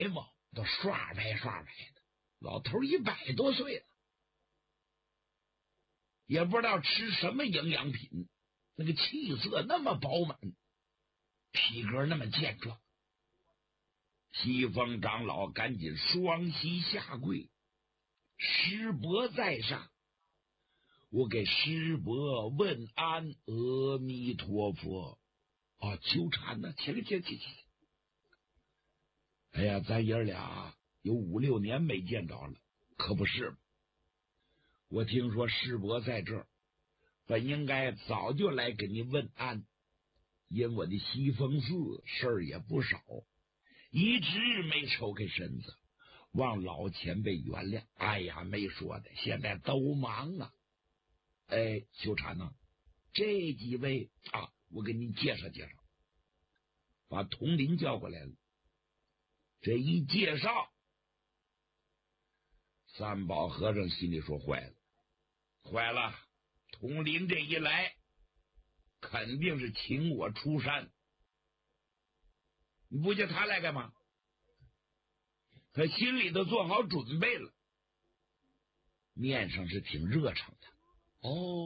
嘛，都刷白刷白的，老头100多岁了，也不知道吃什么营养品，那个气色那么饱满，体格那么健壮。西风长老赶紧双膝下跪，师伯在上，我给师伯问安，阿弥陀佛。纠缠呢，起来。哎呀，咱爷俩有5、6年没见着了，可不是吗？我听说师伯在这儿，本应该早就来给你问安，因我的西风寺事儿也不少，一直没抽开身子，望老前辈原谅。哎呀，没说的，现在都忙啊。修禅呢，这几位我给你介绍介绍。把童林叫过来了，这一介绍，三宝和尚心里说坏了，童林这一来肯定是请我出山，你不叫他来干嘛？他心里都做好准备了，面上是挺热诚的。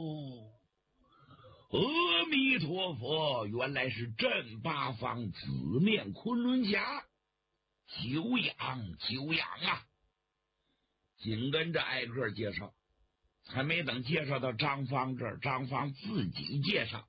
阿弥陀佛，原来是镇八方紫面昆仑侠，久仰啊！紧跟着挨个介绍，还没等介绍到张芳这儿，张芳自己介绍，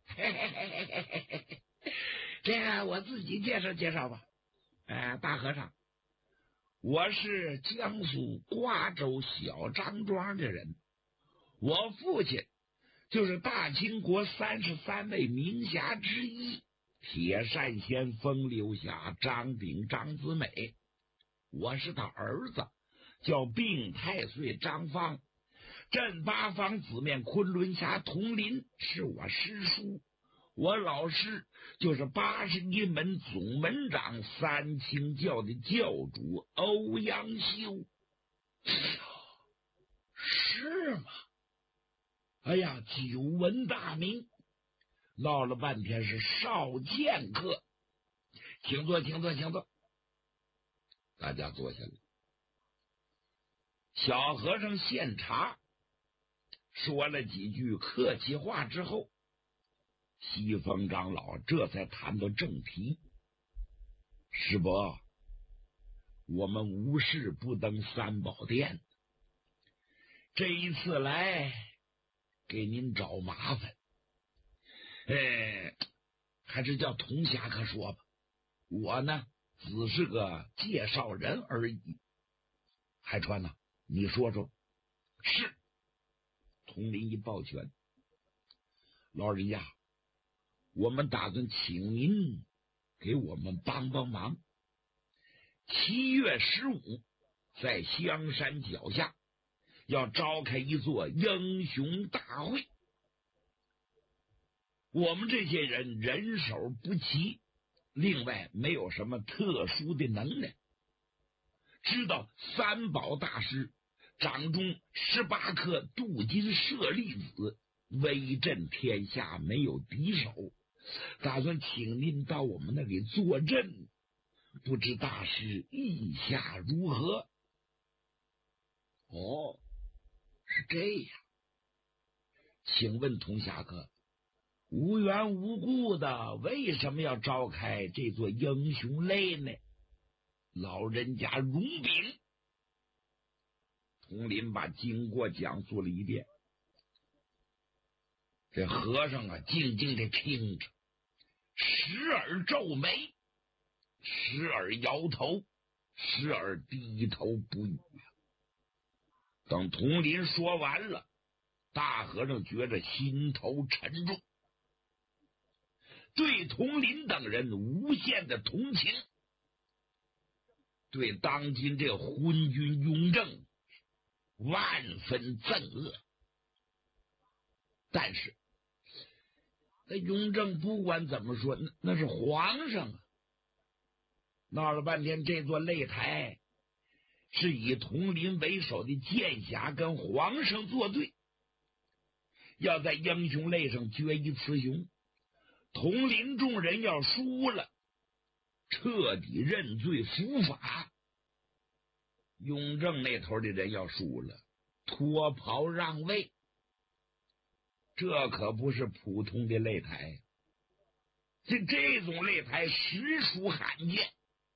这个我自己介绍吧。大和尚，我是江苏瓜州小张庄的人，我父亲就是大清国33位名侠之一，铁扇仙风流侠张炳张子美，我是他儿子，叫病太岁张芳，镇八方紫面昆仑侠童林是我师叔，我老师就是81门总门长三清教的教主欧阳修。是吗？哎呀，久闻大名，闹了半天是少剑客，请坐。大家坐下来。小和尚献茶，说了几句客气话之后，西风长老这才谈到正题。师伯，我们无事不登三宝殿，这一次来给您找麻烦，还是叫童侠客说吧，我呢只是个介绍人而已。海川呢，你说说。是。童林一抱拳，老人家，我们打算请您给我们帮忙。7月15在香山脚下要召开一座英雄大会，我们这些人人手不齐，另外没有什么特殊的能耐，知道三宝大师掌中18颗镀金舍利子，威震天下，没有敌手，打算请您到我们那里坐镇，不知大师意下如何？是这样。请问童侠客，无缘无故的为什么要召开这座英雄擂呢？老人家容禀。童林把经过讲述了一遍，这和尚啊静静的听着，时而皱眉，时而摇头，时而低头不语。等童林说完了，大和尚觉着心头沉重，对童林等人无限的同情，对当今这昏君雍正万分憎恶。但是那雍正不管怎么说，那是皇上啊。闹了半天，这座擂台是以童林为首的剑侠跟皇上作对，要在英雄擂上决一雌雄。童林众人要输了，彻底认罪伏法， 雍正那头的人要输了，脱袍让位，这可不是普通的擂台，这种擂台实属罕见。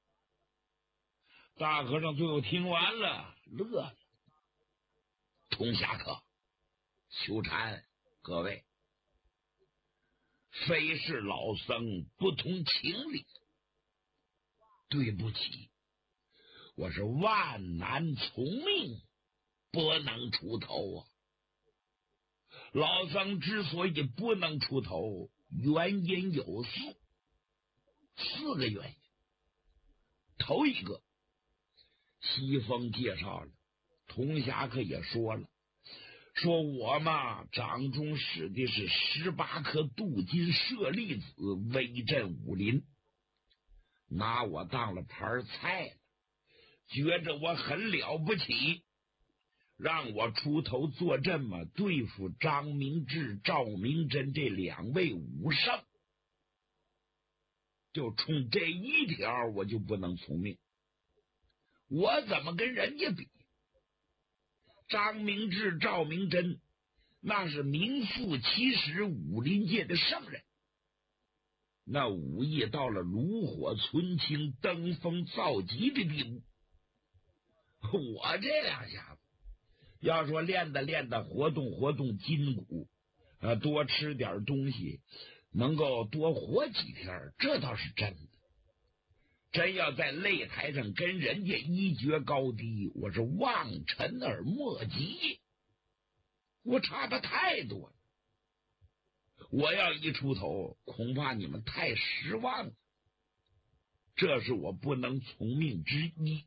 大和尚最后听完了，乐了。童侠客、秋禅，各位，非是老僧不通情理，对不起，我是万难从命，不能出头啊。老僧之所以不能出头，原因有四个原因。头一个，西风介绍了，童侠客也说了，说我嘛掌中使的是18颗镀金舍利子，威震武林，拿我当了盘菜了，觉着我很了不起，让我出头坐镇嘛，对付张明志、赵明真这2位武圣，就冲这一条我就不能从命。我怎么跟人家比？张明志、赵明真那是名副其实武林界的圣人，那武艺到了炉火纯青、登峰造极的地步。我这2下子要说练的活动筋骨，多吃点东西，能够多活几天，这倒是真的。真要在擂台上跟人家一决高低，我是望尘而莫及，我差的太多了。我要一出头，恐怕你们太失望了，这是我不能从命之一。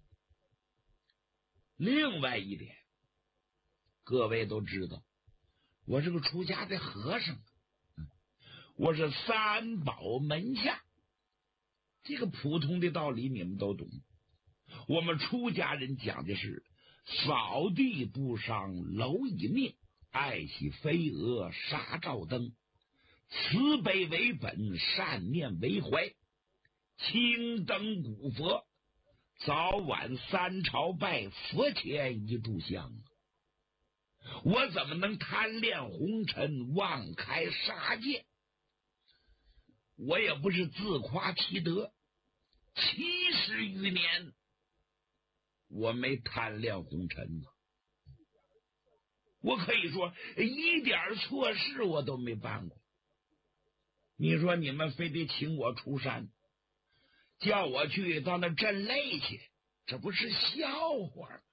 另外一点，各位都知道，我是个出家的和尚，我是3宝门下，这个普通的道理你们都懂。我们出家人讲的是扫地不伤蝼蚁命，爱惜飞蛾杀照灯，慈悲为本，善念为怀，青灯古佛，早晚3朝拜，佛前1炷香。我怎么能贪恋红尘，妄开杀戒？我也不是自夸其德，70余年我没贪恋红尘呢。我可以说一点错事我都没办过。你说你们非得请我出山，叫我去到那镇擂去，这不是笑话吗？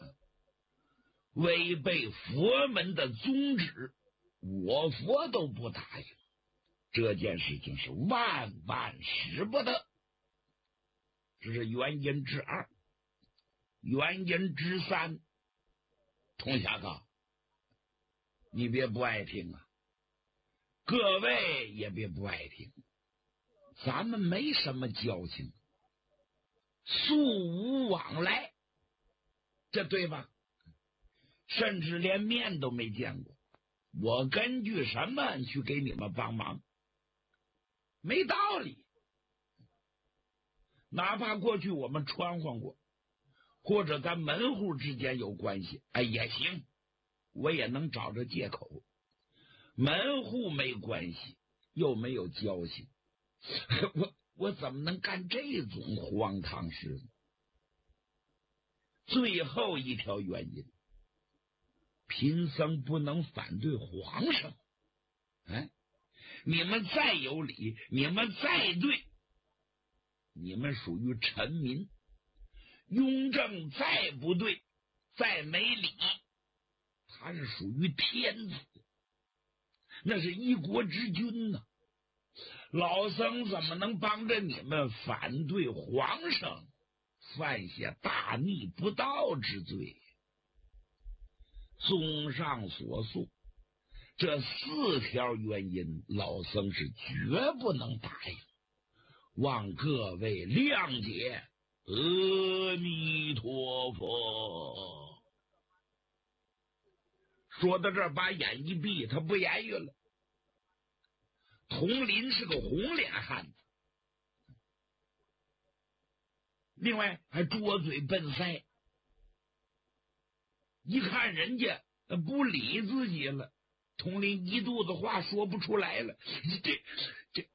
违背佛门的宗旨，我佛都不答应，这件事情是万万使不得。这是原因之2。原因之3，童侠哥，你别不爱听啊，各位也别不爱听，咱们没什么交情，素无往来，这对吧？甚至连面都没见过，我根据什么去给你们帮忙？没道理。哪怕过去我们穿换过，或者咱门户之间有关系，也行，我也能找着借口。门户没关系，又没有交情，我怎么能干这种荒唐事呢？最后一条原因，贫僧不能反对皇上。你们再有理，你们再对，你们属于臣民。雍正再不对，再没理，他是属于天子，那是一国之君呢。老僧怎么能帮着你们反对皇上，犯下大逆不道之罪？综上所述，这4条原因，老僧是绝不能答应，望各位谅解。阿弥陀佛。说到这儿，把眼一闭，他不言语了。佟林是个红脸汉子，另外还拙嘴笨腮， 一看人家不理自己了，统领一肚子话说不出来了，这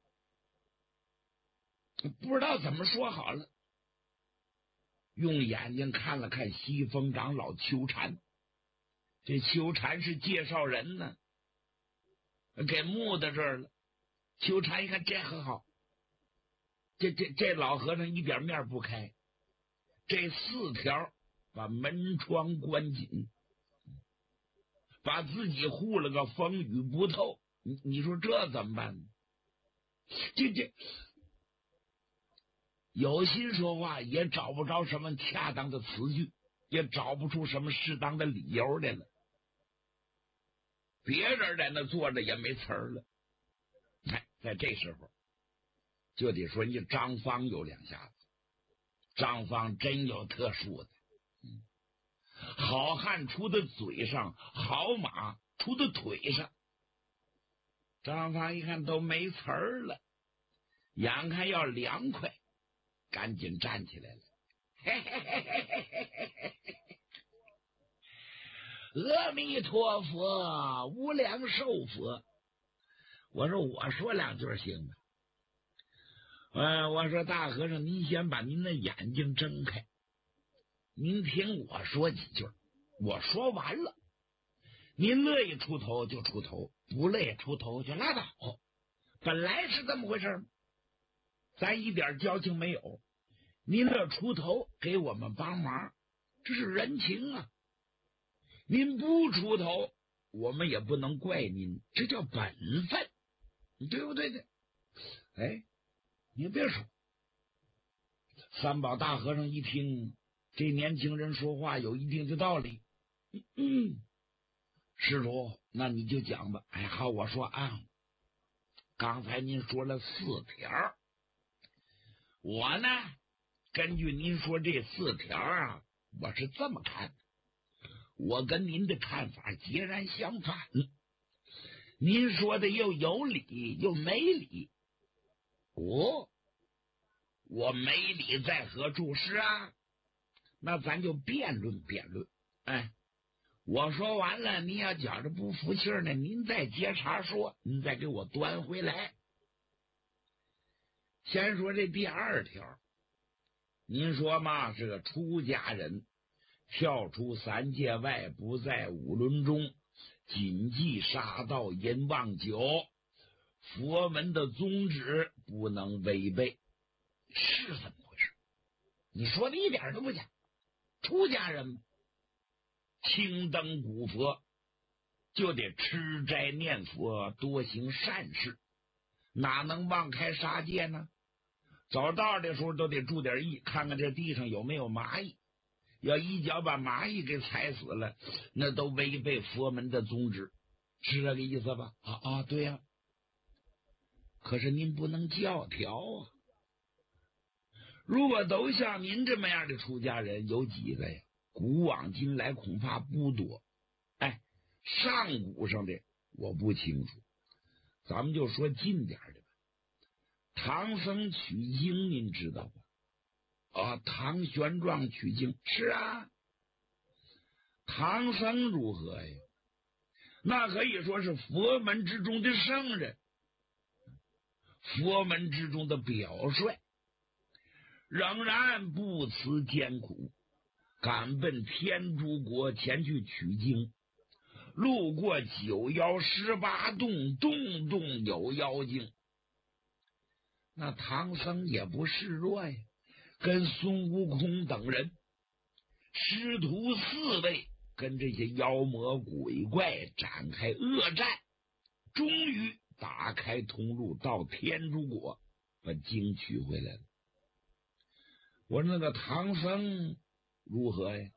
不知道怎么说好了。用眼睛看了看西风长老秋禅，这秋禅是介绍人呢，给木到这儿了。秋禅一看这很好，这老和尚一点面不开，这4条把门窗关紧，把自己护了个风雨不透。你说这怎么办呢？这有心说话也找不着什么恰当的词句，也找不出什么适当的理由来了。别人在那坐着也没词儿了。在这时候就得说你张方有两下子。张方真有特殊的，好汉出的嘴上，好马出的腿上。张方一看都没词儿了，眼看要凉快，赶紧站起来了。阿弥陀佛，无量寿佛。我说两句行吗？我说大和尚，您先把您的眼睛睁开，您听我说几句，我说完了，您乐意出头就出头，不乐意出头就拉倒。本来是这么回事，咱一点交情没有，您这出头给我们帮忙，这是人情啊。您不出头，我们也不能怪您，这叫本分，对不对的？哎，你别说。三宝大和尚一听这年轻人说话有一定的道理，施主，那你就讲吧。哎，好，我说啊，刚才您说了4条，我呢根据您说这4条啊，我是这么看的，我跟您的看法截然相反。您说的又有理又没理。我没理在何处？是啊，那咱就辩论辩论。哎，我说完了，您要觉着不服气呢，您再接茬说，您再给我端回来。先说这第2条，您说嘛，是个出家人跳出3界外，不在5伦中，谨记杀盗淫妄酒，佛门的宗旨不能违背，是怎么回事？你说的一点都不假。出家人青灯古佛，就得吃斋念佛，多行善事，哪能妄开杀戒呢？走道的时候都得注点意，看看这地上有没有蚂蚁，要一脚把蚂蚁给踩死了，那都违背佛门的宗旨，是这个意思吧？对呀。可是您不能教条啊。如果都像您这么样的出家人，有几个呀？古往今来恐怕不多。上古上的我不清楚，咱们就说近点的吧。唐僧取经您知道吧？唐玄奘取经，是啊。唐僧如何呀？那可以说是佛门之中的圣人，佛门之中的表率，仍然不辞艰苦，赶奔天竺国前去取经，路过9妖18洞，洞洞有妖精。那唐僧也不示弱呀，跟孙悟空等人师徒4位跟这些妖魔鬼怪展开恶战，终于打开通路到天竺国，把经取回来了。我说那个唐僧如何呀？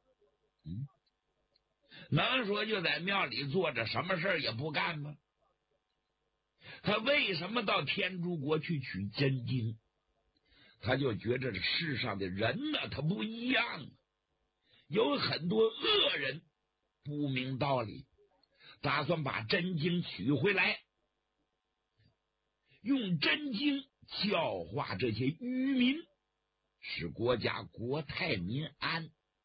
能说就在庙里坐着，什么事也不干吗？他为什么到天竺国去取真经？他就觉着这世上的人呢，他不一样，有很多恶人不明道理，打算把真经取回来，用真经教化这些愚民，使国家国泰民安。